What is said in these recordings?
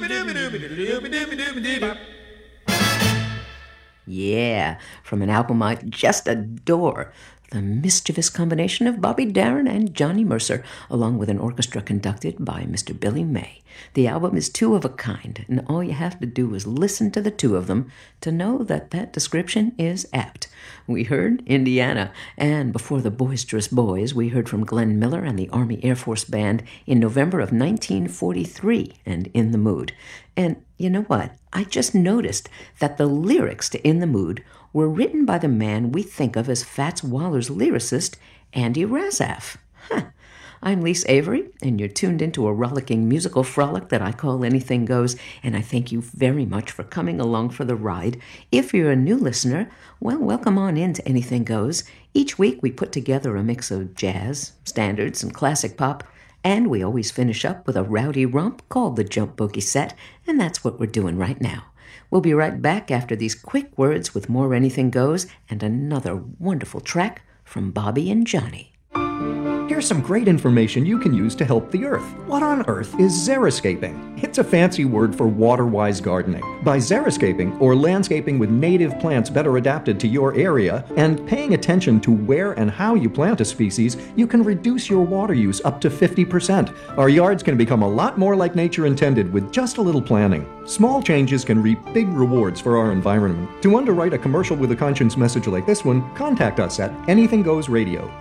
Yeah, from an album I just adore. The mischievous combination of Bobby Darin and Johnny Mercer, along with an orchestra conducted by Mr. Billy May. The album is two of a kind, and all you have to do is listen to the two of them to know that that description is apt. We heard Indiana, and before the Boisterous Boys, we heard from Glenn Miller and the Army Air Force Band in November of 1943, and In the Mood. And you know what? I just noticed that the lyrics to In the Mood were written by the man we think of as Fats Waller's lyricist, Andy Razaf. Huh. I'm Lise Avery, and you're tuned into a rollicking musical frolic that I call Anything Goes, and I thank you very much for coming along for the ride. If you're a new listener, well, welcome on into Anything Goes. Each week we put together a mix of jazz, standards, and classic pop, and we always finish up with a rowdy romp called the Jump Boogie Set, and that's what we're doing right now. We'll be right back after these quick words with more Anything Goes and another wonderful track from Bobby and Johnny. Here's some great information you can use to help the Earth. What on earth is xeriscaping? It's a fancy word for water-wise gardening. By xeriscaping, or landscaping with native plants better adapted to your area, and paying attention to where and how you plant a species, you can reduce your water use up to 50%. Our yards can become a lot more like nature intended with just a little planning. Small changes can reap big rewards for our environment. To underwrite a commercial with a conscience message like this one, contact us at Anything Goes Radio.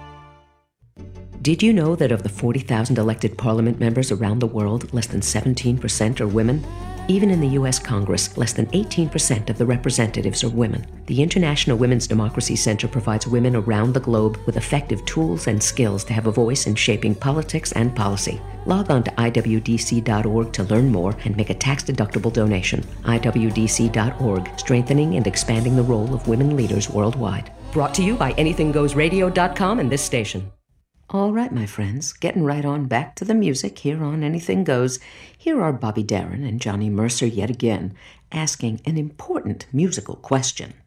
Did you know that of the 40,000 elected parliament members around the world, less than 17% are women? Even in the U.S. Congress, less than 18% of the representatives are women. The International Women's Democracy Center provides women around the globe with effective tools and skills to have a voice in shaping politics and policy. Log on to IWDC.org to learn more and make a tax-deductible donation. IWDC.org, strengthening and expanding the role of women leaders worldwide. Brought to you by AnythingGoesRadio.com and this station. All right, my friends, getting right on back to the music here on Anything Goes. Here are Bobby Darin and Johnny Mercer yet again, asking an important musical question.